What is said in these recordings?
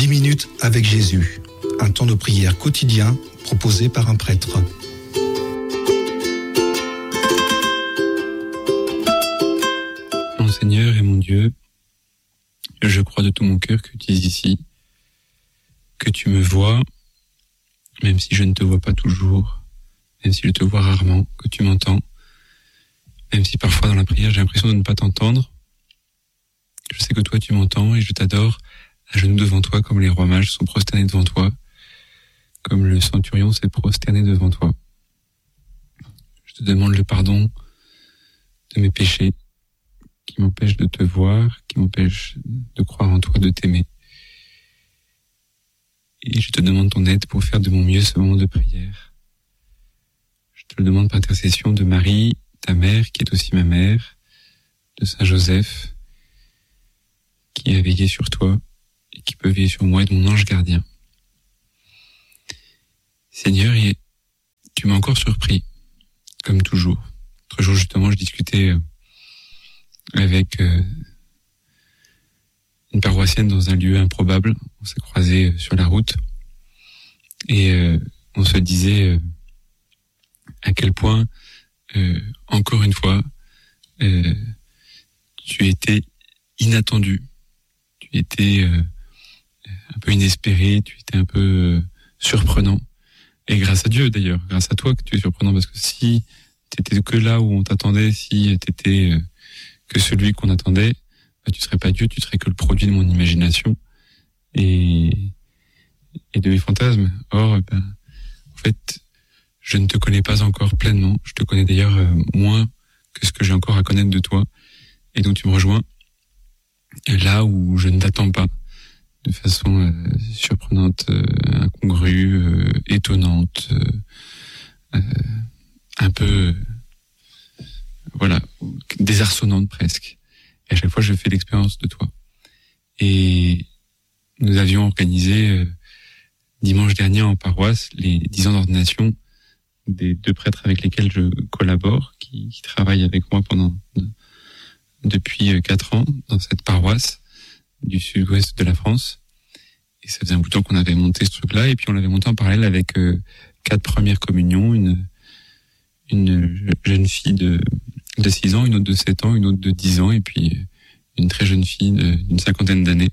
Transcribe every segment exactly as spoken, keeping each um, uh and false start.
dix minutes avec Jésus, un temps de prière quotidien proposé par un prêtre. Mon Seigneur et mon Dieu, je crois de tout mon cœur que tu es ici, que tu me vois, même si je ne te vois pas toujours, même si je te vois rarement, que tu m'entends, même si parfois dans la prière j'ai l'impression de ne pas t'entendre. Je sais que toi tu m'entends et je t'adore à genoux devant toi comme les rois mages sont prosternés devant toi, comme le centurion s'est prosterné devant toi. Je te demande le pardon de mes péchés qui m'empêchent de te voir, qui m'empêchent de croire en toi, de t'aimer. Et je te demande ton aide pour faire de mon mieux ce moment de prière. Je te le demande par intercession de Marie, ta mère, qui est aussi ma mère, de Saint Joseph, qui a veillé sur toi et qui peut veiller sur moi, et de mon ange gardien. Seigneur, et tu m'as encore surpris, comme toujours. L'autre jour, justement, je discutais avec une paroissienne dans un lieu improbable. On s'est croisés sur la route et euh, on se disait euh, à quel point, euh, encore une fois, euh, tu étais inattendu, tu étais euh, un peu inespéré, tu étais un peu euh, surprenant. Et grâce à Dieu d'ailleurs, grâce à toi que tu es surprenant, parce que si t'étais que là où on t'attendait, si t'étais euh, que celui qu'on attendait, bah, tu serais pas Dieu, tu serais que le produit de mon imagination et, et de mes fantasmes. Or, ben, en fait, je ne te connais pas encore pleinement. Je te connais d'ailleurs euh, moins que ce que j'ai encore à connaître de toi. Et donc tu me rejoins là où je ne t'attends pas, de façon euh, surprenante, euh, incongrue, euh, étonnante, euh, euh, un peu, euh, voilà, désarçonnante presque. Et à chaque fois, je fais l'expérience de toi. Et nous avions organisé euh, dimanche dernier en paroisse les dix ans d'ordination des deux prêtres avec lesquels je collabore, qui, qui travaillent avec moi pendant depuis quatre ans dans cette paroisse du sud-ouest de la France. Et ça faisait un bout de temps qu'on avait monté ce truc-là, et puis on l'avait monté en parallèle avec euh, quatre premières communions, une une jeune fille de de six ans, une autre de sept ans, une autre de dix ans, et puis une très jeune fille de, d'une cinquantaine d'années.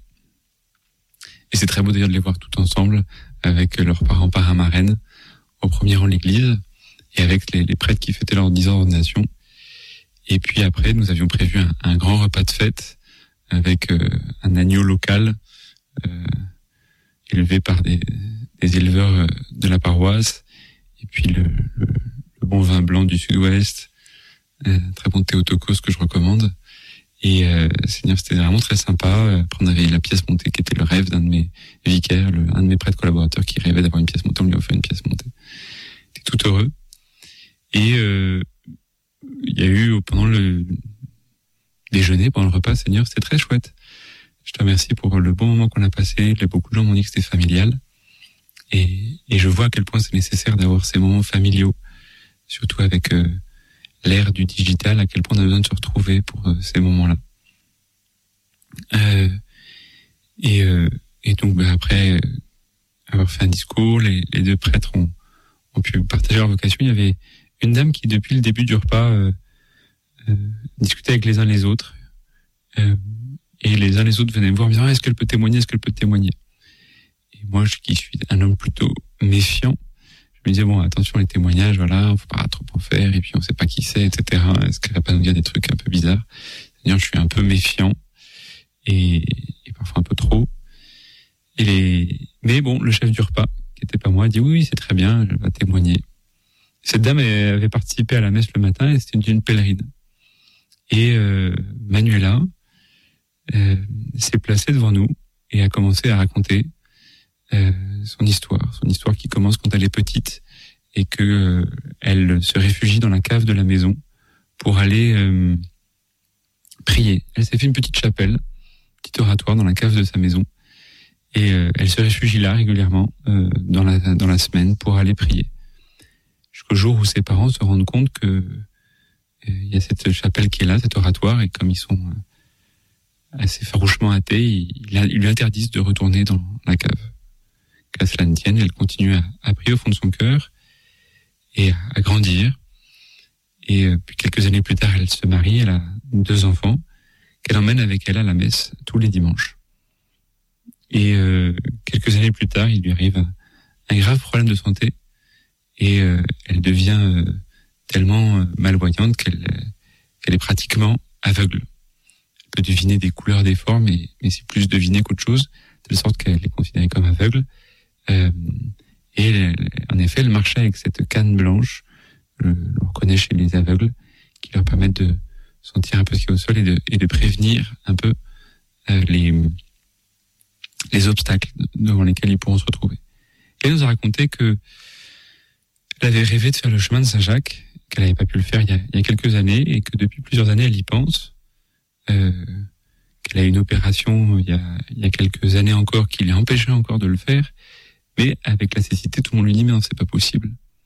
Et c'est très beau d'ailleurs de les voir toutes ensemble, avec leurs parents parrains marraines, au premier rang de l'église, et avec les, les prêtres qui fêtaient leurs dix ans d'ordination. Et puis après, nous avions prévu un, un grand repas de fête, avec euh, un agneau local, euh, élevé par des, des éleveurs de la paroisse, et puis le, le, le bon vin blanc du sud-ouest, euh, très bon Théotokos que je recommande. Et euh, Seigneur, c'était vraiment très sympa. Après, on avait la pièce montée qui était le rêve d'un de mes vicaires, le, un de mes prêtres collaborateurs qui rêvait d'avoir une pièce montée. On lui a offert une pièce montée. J'étais tout heureux. Et euh, il y a eu, pendant le déjeuner, pendant le repas, Seigneur, c'était très chouette. Je te remercie pour le bon moment qu'on a passé. Beaucoup de gens m'ont dit que c'était familial. Et, et je vois à quel point c'est nécessaire d'avoir ces moments familiaux, surtout avec euh, l'ère du digital, à quel point on a besoin de se retrouver pour euh, ces moments-là. Euh, et, euh, et donc, bah, après euh, avoir fait un discours, les, les deux prêtres ont, ont pu partager leur vocation. Il y avait une dame qui, depuis le début du repas, euh, euh, discutait avec les uns les autres. Euh, et les uns les autres venaient me voir en me disant « Est-ce qu'elle peut témoigner ? Est-ce qu'elle peut témoigner ?» Et moi, je, qui suis un homme plutôt méfiant, je me disais « Bon, attention, les témoignages, voilà, faut pas trop en faire, et puis on sait pas qui c'est, et cetera. Est-ce qu'elle va pas nous dire des trucs un peu bizarres ?» C'est-à-dire, je suis un peu méfiant, et, et parfois un peu trop. Et les... Mais bon, le chef du repas, qui était pas moi, a dit « Oui, oui, c'est très bien, elle va témoigner. » Cette dame elle avait participé à la messe le matin, et c'était une, une pèlerine. Et euh, Manuela euh, s'est placée devant nous et a commencé à raconter euh, son histoire, son histoire qui commence quand elle est petite et que euh, elle se réfugie dans la cave de la maison pour aller euh, prier. Elle s'est fait une petite chapelle, petit oratoire dans la cave de sa maison, et euh, elle se réfugie là régulièrement euh, dans la dans la semaine pour aller prier. Jusqu'au jour où ses parents se rendent compte que il y a cette chapelle qui est là, cet oratoire, et comme ils sont assez farouchement athée, ils, ils lui interdisent de retourner dans la cave. Qu'à cela ne tienne, elle continue à, à prier au fond de son cœur et à, à grandir. Et euh, puis quelques années plus tard, elle se marie, elle a deux enfants qu'elle emmène avec elle à la messe tous les dimanches. Et euh, quelques années plus tard, il lui arrive un, un grave problème de santé et euh, elle devient euh, tellement euh, malvoyante qu'elle, euh, qu'elle est pratiquement aveugle. Elle peut deviner des couleurs, des formes, mais, mais c'est plus deviner qu'autre chose, de telle sorte qu'elle est considérée comme aveugle. Euh, et elle, en effet, elle marchait avec cette canne blanche, le, on reconnaît chez les aveugles, qui leur permettent de sentir un peu ce qu'il y a au sol et de, et de prévenir un peu euh, les, les obstacles devant lesquels ils pourront se retrouver. Et elle nous a raconté que elle avait rêvé de faire le chemin de Saint-Jacques, qu'elle n'avait pas pu le faire il y a, il y a quelques années, et que depuis plusieurs années, elle y pense, euh, qu'elle a eu une opération il y a, il y a quelques années encore, qui l'a empêché encore de le faire, mais avec la cécité, tout le monde lui dit « mais non, c'est pas possible ».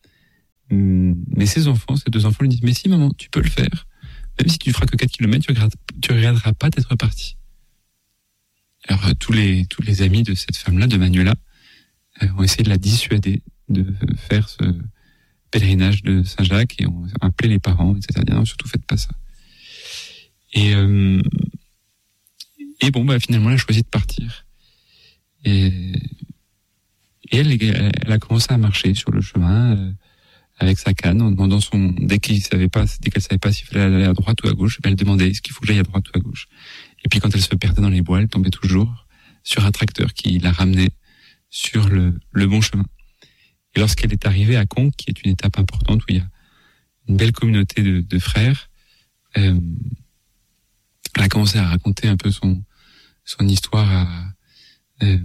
Mais ses enfants, ses deux enfants lui disent « mais si maman, tu peux le faire, même si tu feras que quatre kilomètres, tu regretteras, tu regretteras pas d'être parti ». Alors tous les, tous les amis de cette femme-là, de Manuela, euh, ont essayé de la dissuader de faire ce pèlerinage de Saint-Jacques et ont appelé les parents, et cetera. Non, surtout faites pas ça. Et, euh, et bon, bah, finalement, elle a choisi de partir. Et, et elle, elle a commencé à marcher sur le chemin, euh, avec sa canne, en demandant son, dès qu'il savait pas, dès qu'elle savait pas s'il fallait aller à droite ou à gauche, elle demandait est-ce qu'il faut que j'aille à droite ou à gauche. Et puis quand elle se perdait dans les bois, elle tombait toujours sur un tracteur qui la ramenait sur le, le bon chemin. Et lorsqu'elle est arrivée à Conques, qui est une étape importante où il y a une belle communauté de, de frères, euh, elle a commencé à raconter un peu son, son histoire à, euh,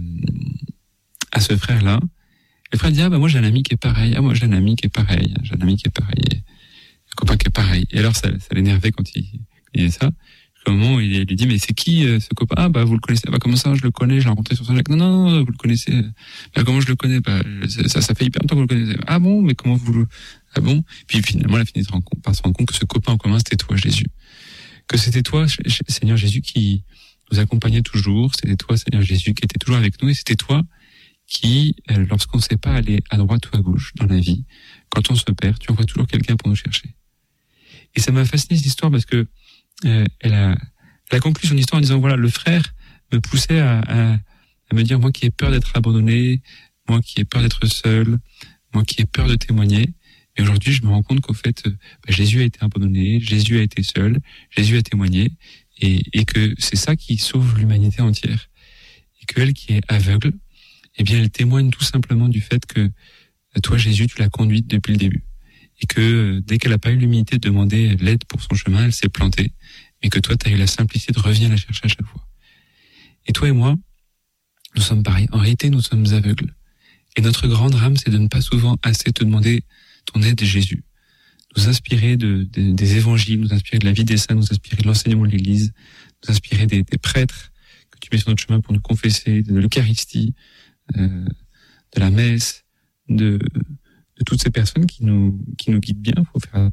à ce frère-là. Le frère dit, ah bah moi j'ai un ami qui est pareil, ah moi j'ai un ami qui est pareil, j'ai un ami qui est pareil, un copain qui est pareil. Et alors ça, ça l'énervait quand il, il disait ça. Au moment où il lui dit, mais c'est qui euh, ce copain? Ah bah vous le connaissez. Ah bah comment ça, je le connais, je l'ai rencontré sur Saint-Jacques. Non, non, non, vous le connaissez. Bah comment je le connais? Bah ça, ça fait hyper longtemps que vous le connaissez. Ah bon, mais comment vous le... Ah bon? Puis finalement, elle a fini par se rendre compte que ce copain en commun, c'était toi, Jésus. Que c'était toi, Seigneur Jésus, qui nous accompagnait toujours. C'était toi, Seigneur Jésus, qui était toujours avec nous. Et c'était toi qui, euh, lorsqu'on ne sait pas aller à droite ou à gauche dans la vie, quand on se perd, tu envoies toujours quelqu'un pour nous chercher. Et ça m'a fasciné cette histoire parce que euh, elle a, elle a conclu son histoire en disant voilà, le frère me poussait à, à, à me dire moi qui ai peur d'être abandonné, moi qui ai peur d'être seul, moi qui ai peur de témoigner. Et aujourd'hui, je me rends compte qu'au fait, bah, Jésus a été abandonné, Jésus a été seul, Jésus a témoigné, et, et que c'est ça qui sauve l'humanité entière. Et qu'elle qui est aveugle, eh bien, elle témoigne tout simplement du fait que toi, Jésus, tu l'as conduite depuis le début. Et que dès qu'elle n'a pas eu l'humilité de demander l'aide pour son chemin, elle s'est plantée. Mais que toi, tu as eu la simplicité de revenir la chercher à chaque fois. Et toi et moi, nous sommes pareils. En réalité, nous sommes aveugles. Et notre grand drame, c'est de ne pas souvent assez te demander ton aide, Jésus. Nous inspirer de, de, des évangiles, nous inspirer de la vie des saints, nous inspirer de l'enseignement de l'Église, nous inspirer des, des prêtres que tu mets sur notre chemin pour nous confesser, de l'Eucharistie, euh, de la messe, de... de toutes ces personnes qui nous, qui nous guident bien. Faut faire...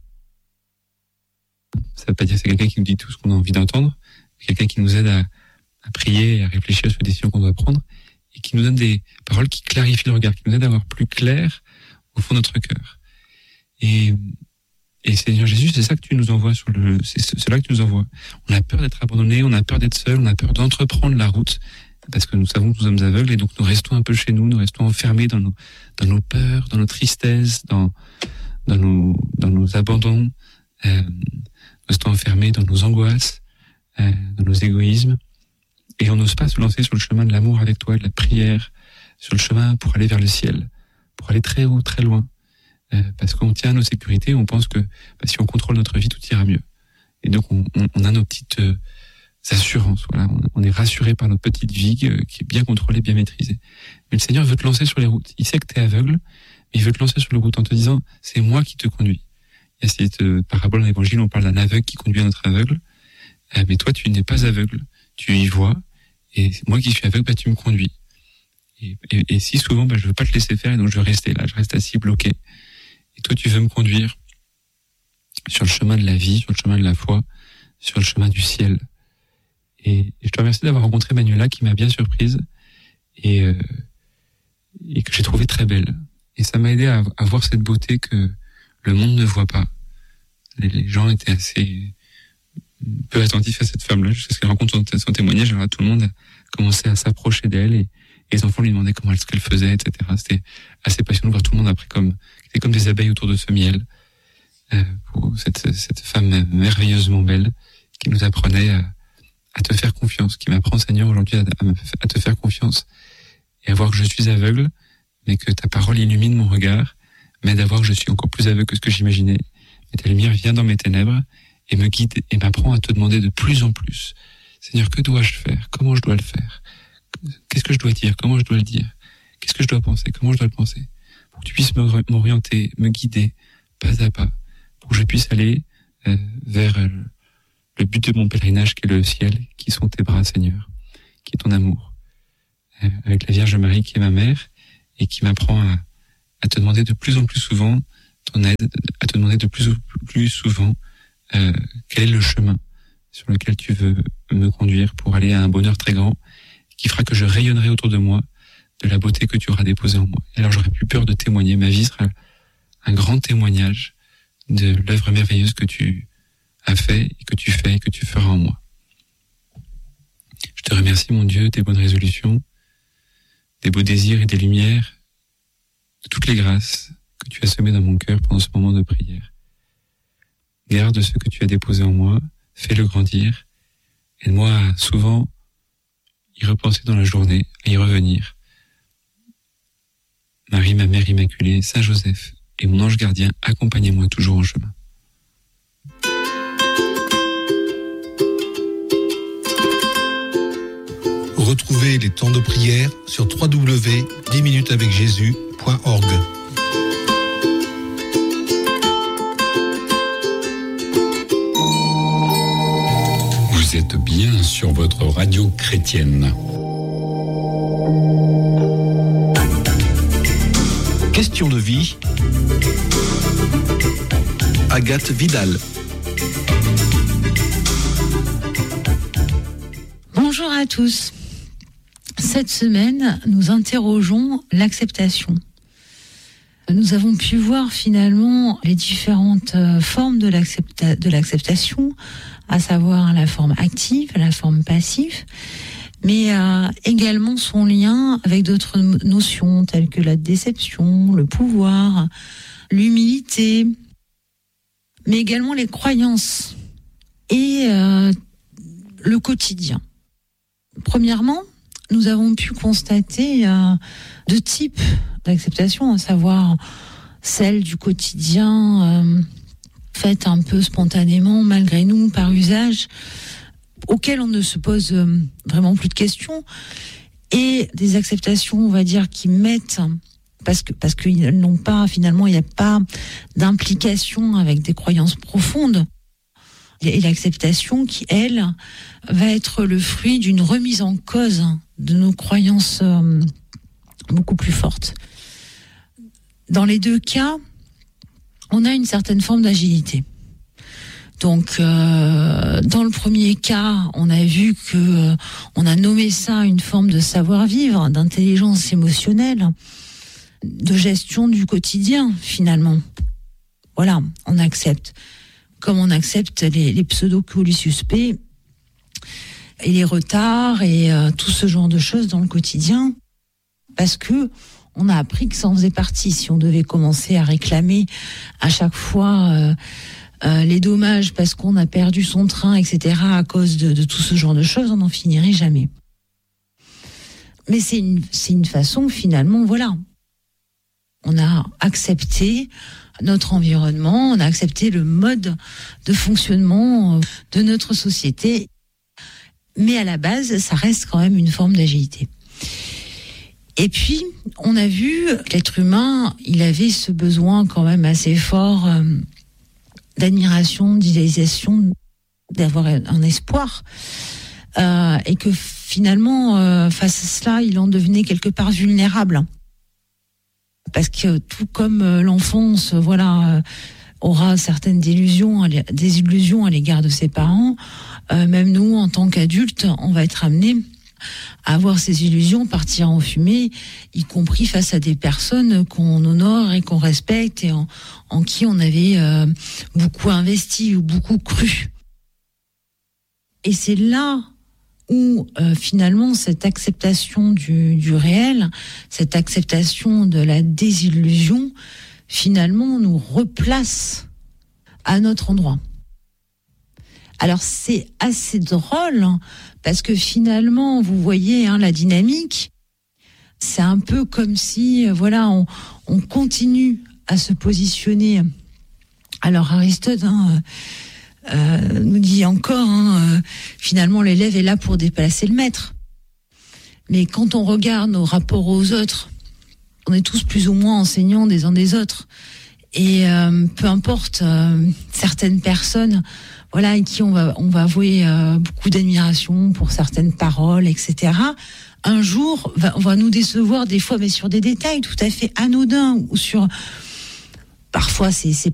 Ça veut pas dire que c'est quelqu'un qui nous dit tout ce qu'on a envie d'entendre, mais quelqu'un qui nous aide à, à prier et à réfléchir sur les décisions qu'on doit prendre, et qui nous donne des paroles qui clarifient le regard, qui nous aident à voir plus clair au fond de notre cœur. Et, et Seigneur Jésus, c'est ça que tu nous envoies sur le, c'est cela que tu nous envoies. On a peur d'être abandonné, on a peur d'être seul, on a peur d'entreprendre la route, parce que nous savons que nous sommes aveugles, et donc nous restons un peu chez nous, nous restons enfermés dans nos, dans nos peurs, dans nos tristesses, dans, dans nos, dans nos abandons, euh, nous restons enfermés dans nos angoisses, euh, dans nos égoïsmes, et on n'ose pas se lancer sur le chemin de l'amour avec toi, de la prière, sur le chemin pour aller vers le ciel, pour aller très haut, très loin, euh, parce qu'on tient à nos sécurités, on pense que bah, si on contrôle notre vie, tout ira mieux. Et donc on, on, on a nos petites euh, assurance, voilà, on est rassuré par notre petite vie euh, qui est bien contrôlée, bien maîtrisée. Mais le Seigneur veut te lancer sur les routes. Il sait que tu es aveugle, mais il veut te lancer sur les routes en te disant c'est moi qui te conduis. Il y a cette euh, parabole dans l'Évangile, on parle d'un aveugle qui conduit un autre aveugle, euh, mais toi tu n'es pas aveugle, tu y vois, et moi qui suis aveugle, bah, tu me conduis. Et, et, et si souvent, bah, je veux pas te laisser faire, et donc je veux rester là, je reste assis bloqué. Et toi tu veux me conduire sur le chemin de la vie, sur le chemin de la foi, sur le chemin du ciel. Et, et je te remercie d'avoir rencontré Manuela qui m'a bien surprise et, euh, et que j'ai trouvé très belle. Et ça m'a aidé à, à voir cette beauté que le monde ne voit pas. Les, les gens étaient assez peu attentifs à cette femme-là jusqu'à ce qu'elle rencontre son, son témoignage. Alors là, tout le monde a commencé à s'approcher d'elle et, et les enfants lui demandaient comment ce qu'elle faisait, et cetera. C'était assez passionnant de voir tout le monde après comme, c'était comme des abeilles autour de ce miel. Euh, pour cette, cette femme merveilleusement belle qui nous apprenait à, à te faire confiance, qui m'apprend, Seigneur, aujourd'hui à, à, à te faire confiance et à voir que je suis aveugle, mais que ta parole illumine mon regard, m'aide à voir que je suis encore plus aveugle que ce que j'imaginais. Mais ta lumière vient dans mes ténèbres et me guide et m'apprend à te demander de plus en plus. Seigneur, que dois-je faire? Comment je dois le faire? Qu'est-ce que je dois dire? Comment je dois le dire? Qu'est-ce que je dois penser? Comment je dois le penser? Pour que tu puisses m'orienter, me guider, pas à pas, pour que je puisse aller euh, vers euh, le but de mon pèlerinage qui est le ciel, qui sont tes bras, Seigneur, qui est ton amour. Euh, avec la Vierge Marie qui est ma mère et qui m'apprend à, à te demander de plus en plus souvent ton aide, à te demander de plus en plus souvent euh, quel est le chemin sur lequel tu veux me conduire pour aller à un bonheur très grand qui fera que je rayonnerai autour de moi de la beauté que tu auras déposée en moi. Et alors j'aurai plus peur de témoigner. Ma vie sera un grand témoignage de l'œuvre merveilleuse que tu as fait et que tu fais et que tu feras en moi. Je te remercie, mon Dieu, des bonnes résolutions, des beaux désirs et des lumières, de toutes les grâces que tu as semées dans mon cœur pendant ce moment de prière. Garde ce que tu as déposé en moi, fais-le grandir, aide-moi à souvent y repenser dans la journée, à y revenir. Marie, ma mère immaculée, Saint Joseph et mon ange gardien, accompagnez-moi toujours en chemin. Retrouvez les temps de prière sur w w w point dix minutes avec jésus point org. Vous êtes bien sur votre radio chrétienne. Question de vie. Agathe Vidal. Bonjour à tous. Cette semaine, nous interrogeons l'acceptation. Nous avons pu voir finalement les différentes formes de, l'accepta- de l'acceptation, à savoir la forme active, la forme passive, mais euh, également son lien avec d'autres notions telles que la déception, le pouvoir, l'humilité, mais également les croyances et euh, le quotidien. Premièrement, nous avons pu constater euh, deux types d'acceptation, à savoir celle du quotidien euh, faite un peu spontanément, malgré nous, par usage, auquel on ne se pose euh, vraiment plus de questions, et des acceptations, on va dire, qui mettent, parce que parce qu'ils n'ont pas, finalement, il n'y a pas d'implication avec des croyances profondes, et l'acceptation qui, elle, va être le fruit d'une remise en cause de nos croyances euh, beaucoup plus fortes. Dans les deux cas, on a une certaine forme d'agilité. Donc, euh, dans le premier cas, on a vu que euh, on a nommé ça une forme de savoir-vivre, d'intelligence émotionnelle, de gestion du quotidien, finalement. Voilà, on accepte. Comme on accepte les, les pseudo-colis suspects et les retards et euh, tout ce genre de choses dans le quotidien, parce que on a appris que ça en faisait partie. Si on devait commencer à réclamer à chaque fois euh, euh, les dommages parce qu'on a perdu son train, et cetera, à cause de, de tout ce genre de choses, on n'en finirait jamais. Mais c'est une, c'est une façon, finalement, voilà. On a accepté notre environnement, on a accepté le mode de fonctionnement de notre société. Mais à la base, ça reste quand même une forme d'agilité. Et puis, on a vu que l'être humain, il avait ce besoin quand même assez fort euh, d'admiration, d'idéalisation, d'avoir un espoir. Euh, et que finalement, euh, face à cela, il en devenait quelque part vulnérable. Parce que tout comme l'enfance, voilà, aura certaines délusions, des illusions à l'égard de ses parents, euh, même nous, en tant qu'adultes, on va être amenés à avoir ces illusions partir en fumée, y compris face à des personnes qu'on honore et qu'on respecte et en, en qui on avait euh, beaucoup investi ou beaucoup cru. Et c'est là où euh, finalement cette acceptation du, du réel, cette acceptation de la désillusion, finalement nous replace à notre endroit. Alors c'est assez drôle hein, parce que finalement, vous voyez hein, la dynamique, c'est un peu comme si voilà on, on continue à se positionner. Alors Aristote hein, euh, nous dit encore, hein, euh, finalement l'élève est là pour déplacer le maître. Mais quand on regarde nos rapports aux autres, on est tous plus ou moins enseignants des uns des autres. Et euh, peu importe euh, certaines personnes, voilà, à qui on va on va avouer euh, beaucoup d'admiration pour certaines paroles, et cetera. Un jour, va, on va nous décevoir des fois, mais sur des détails tout à fait anodins ou sur parfois c'est c'est